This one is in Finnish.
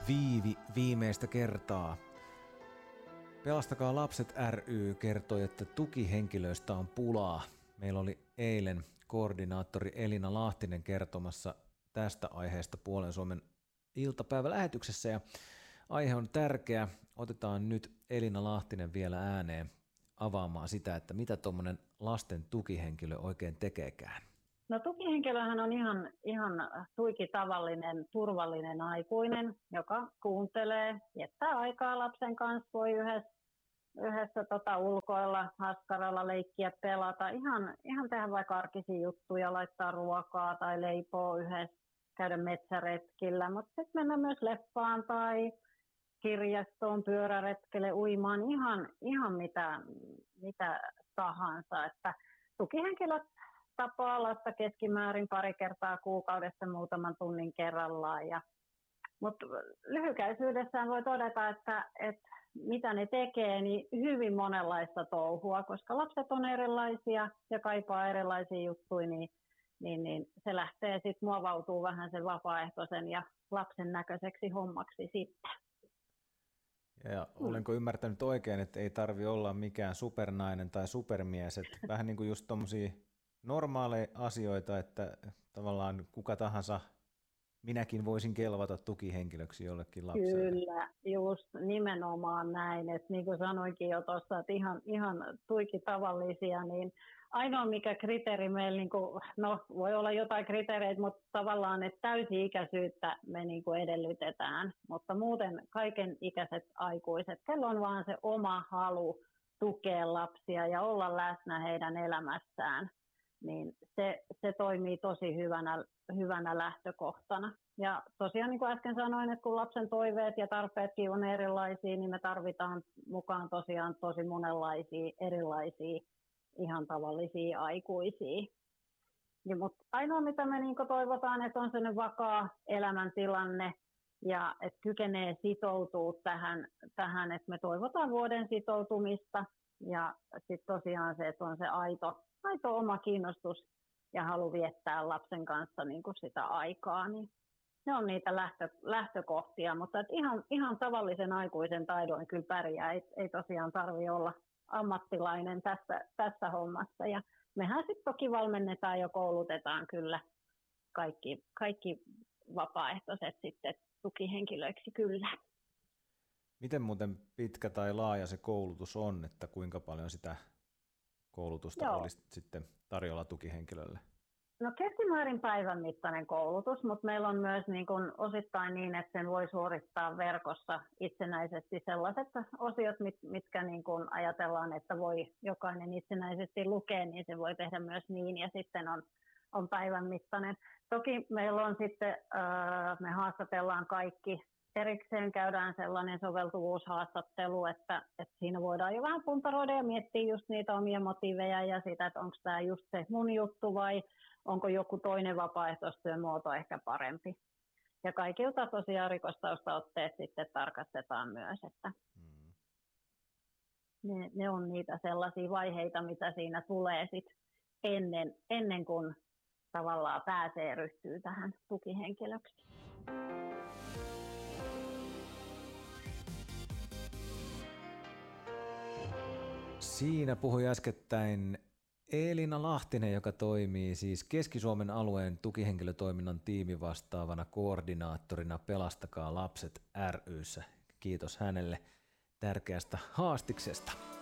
Viivi viimeistä kertaa. Pelastakaa lapset ry kertoi, että tukihenkilöistä on pulaa. Meillä oli eilen koordinaattori Elina Lahtinen kertomassa tästä aiheesta Puolen Suomen iltapäivälähetyksessä ja aihe on tärkeä. Otetaan nyt Elina Lahtinen vielä ääneen avaamaan sitä, että mitä tuommoinen lasten tukihenkilö oikein tekeekään. No tukihenkilöhän on ihan tuiki tavallinen, turvallinen aikuinen, joka kuuntelee, viettää aikaa lapsen kanssa, voi yhdessä ulkoilla, haskaralla leikkiä, pelata, ihan tehdä vaikka arkisia juttuja, laittaa ruokaa tai leipoo yhdessä, käydä metsäretkillä, mutta sitten mennä myös leffaan tai kirjastoon, pyöräretkelle, uimaan, ihan mitä tahansa, että tukihenkilöt tapaa lasta keskimäärin pari kertaa kuukaudessa muutaman tunnin kerrallaan. Mutta lyhykäisyydessään voi todeta, että mitä ne tekee, niin hyvin monenlaista touhua, koska lapset on erilaisia ja kaipaa erilaisia juttuja, niin se lähtee sitten muovautuu vähän sen vapaaehtoisen ja lapsen näköiseksi hommaksi sitten. Ja olenko ymmärtänyt oikein, että ei tarvitse olla mikään supernainen tai supermies, että vähän niin kuin just tommosia normaaleja asioita, että tavallaan kuka tahansa, minäkin voisin kelvata tukihenkilöksi jollekin lapselle. Kyllä, just nimenomaan näin, että niin kuin sanoinkin jo tuossa, että ihan tuiki tavallisia, niin ainoa mikä kriteeri meillä, niin kuin, no voi olla jotain kriteereitä, mutta tavallaan, että täysi-ikäisyyttä me niin kuin edellytetään, mutta muuten kaiken ikäiset aikuiset, kello on vaan se oma halu tukea lapsia ja olla läsnä heidän elämässään, niin se toimii tosi hyvänä lähtökohtana. Ja tosiaan niin kuin äsken sanoin, että kun lapsen toiveet ja tarpeetkin on erilaisia, niin me tarvitaan mukaan tosiaan tosi monenlaisia erilaisia ihan tavallisia aikuisia. Mutta ainoa mitä me niin kuin toivotaan, että on sellainen vakaa elämäntilanne ja että kykenee sitoutua tähän, että me toivotaan vuoden sitoutumista ja sitten tosiaan se, että on se aito oma kiinnostus ja halu viettää lapsen kanssa niin kuin sitä aikaa, niin ne on niitä lähtökohtia, mutta ihan tavallisen aikuisen taidoin kyllä pärjää, ei tosiaan tarvitse olla ammattilainen tässä hommassa. Ja mehän sitten toki valmennetaan ja koulutetaan kyllä kaikki vapaaehtoiset sitten tukihenkilöiksi kyllä. Miten muuten pitkä tai laaja se koulutus on, että kuinka paljon sitä koulutusta olisi sitten tarjolla tukihenkilölle? No keskimäärin päivän mittainen koulutus, mutta meillä on myös niin kuin osittain niin, että sen voi suorittaa verkossa itsenäisesti sellaiset osiot, mitkä niin kuin ajatellaan, että voi jokainen itsenäisesti lukea, niin se voi tehdä myös niin ja sitten on päivän mittainen. Toki meillä on sitten, me haastatellaan kaikki. Erikseen käydään sellainen soveltuvuushaastattelu, että siinä voidaan jo vähän puntaroida ja miettiä just niitä omia motiiveja ja sitä, että onko tämä just se mun juttu vai onko joku toinen vapaaehtoistyömuoto ehkä parempi. Ja kaikilta tosiaan rikostaustaotteet sitten tarkastetaan myös, että ne on niitä sellaisia vaiheita, mitä siinä tulee sitten ennen kuin tavallaan pääsee ryhtyä tähän tukihenkilöksi. Siinä puhui äskettäin Elina Lahtinen, joka toimii siis Keski-Suomen alueen tukihenkilötoiminnan tiimivastaavana koordinaattorina Pelastakaa lapset ry:ssä. Kiitos hänelle tärkeästä haastiksesta.